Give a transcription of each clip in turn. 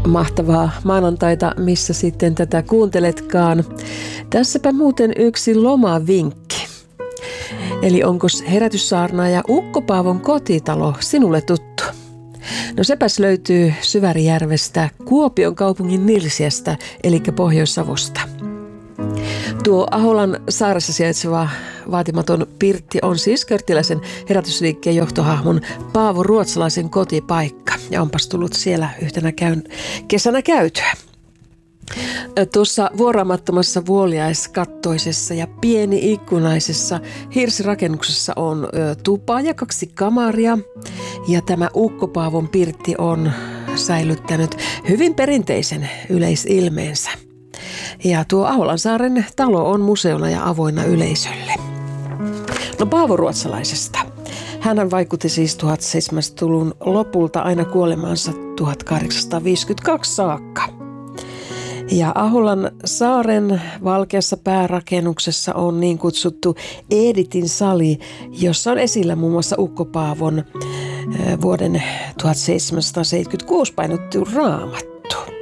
Mahtavaa maanantaita, missä sitten tätä kuunteletkaan. Tässäpä muuten yksi lomavinkki. Eli onko herätyssaarnaaja Ukko Paavon kotitalo sinulle tuttu? No sepäs löytyy Syvärijärvestä, Kuopion kaupungin Nilsiästä, eli Pohjois-Savosta. Tuo Aholan saaressa sijaitseva vaatimaton pirtti on siis Körttiläisen herätysliikkeen johtohahmon Paavo Ruotsalaisen kotipaikka ja onpas tullut siellä yhtenä kesänä käytyä. Tuossa vuoraamattomassa vuoliaiskattoisessa ja pieni-ikkunaisessa hirsirakennuksessa on tupa ja 2 kamaria ja tämä Ukko Paavon pirtti on säilyttänyt hyvin perinteisen yleisilmeensä. Ja tuo Aholansaaren talo on museona ja avoinna yleisölle. No Paavo Ruotsalaisesta. Hänhän vaikutti siis 1700-luvun lopulta aina kuolemaansa 1852 saakka. Ja Aholan saaren valkeassa päärakennuksessa on niin kutsuttu Editin sali, jossa on esillä muun muassa Ukko Paavon vuoden 1776 painottu raamattu.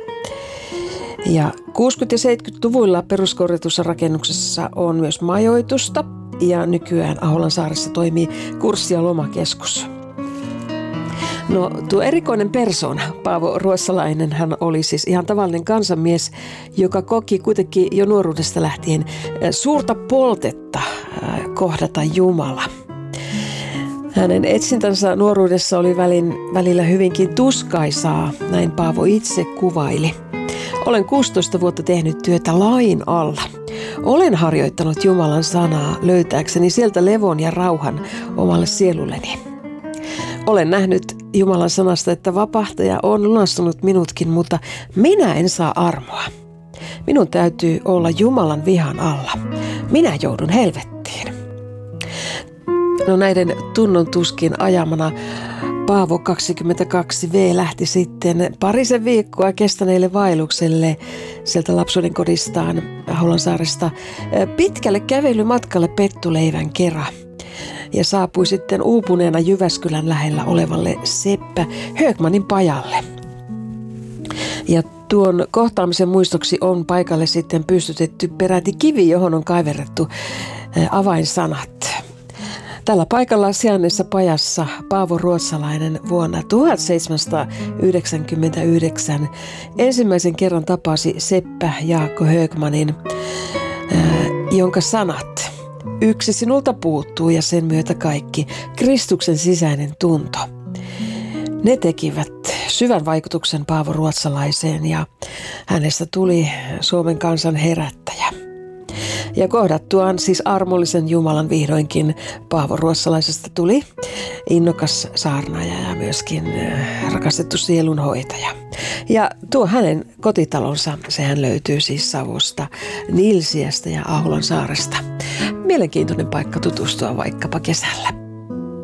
Ja 60- ja 70-luvuilla peruskorjatussa rakennuksessa on myös majoitusta ja nykyään Aholan saaressa toimii kurssi- ja lomakeskus. No tuo erikoinen persoona, Paavo Ruotsalainen, hän oli siis ihan tavallinen kansanmies, joka koki kuitenkin jo nuoruudesta lähtien suurta poltetta kohdata Jumala. Hänen etsintänsä nuoruudessa oli välillä hyvinkin tuskaisaa, näin Paavo itse kuvaili. Olen 16 vuotta tehnyt työtä lain alla. Olen harjoittanut Jumalan sanaa löytääkseni sieltä levon ja rauhan omalle sielulleni. Olen nähnyt Jumalan sanasta, että vapahtaja on lunastunut minutkin, mutta minä en saa armoa. Minun täytyy olla Jumalan vihan alla. Minä joudun helvettiin. No näiden tunnon tuskin ajamana Paavo 22V lähti sitten parisen viikkoa kestäneelle vaellukselle sieltä lapsuuden kodistaan Aholansaaresta pitkälle kävelymatkalle pettuleivän kera ja saapui sitten uupuneena Jyväskylän lähellä olevalle Seppä Högmanin pajalle. Ja tuon kohtaamisen muistoksi on paikalle sitten pystytetty peräti kivi, johon on kaiverrettu avainsanat. Tällä paikalla sijainneessa pajassa Paavo Ruotsalainen vuonna 1799 ensimmäisen kerran tapasi Seppä Jaakko Högmanin, jonka sanat: "Yksi sinulta puuttuu ja sen myötä kaikki, Kristuksen sisäinen tunto." Ne tekivät syvän vaikutuksen Paavo Ruotsalaiseen ja hänestä tuli Suomen kansan herättäjä. Ja kohdattuaan siis armollisen Jumalan vihdoinkin Paavo Ruotsalaisesta tuli innokas saarnaaja ja myöskin rakastettu sielunhoitaja. Ja tuo hänen kotitalonsa, sehän löytyy siis Savosta, Nilsiästä ja Aholan saaresta. Mielenkiintoinen paikka tutustua vaikkapa kesällä.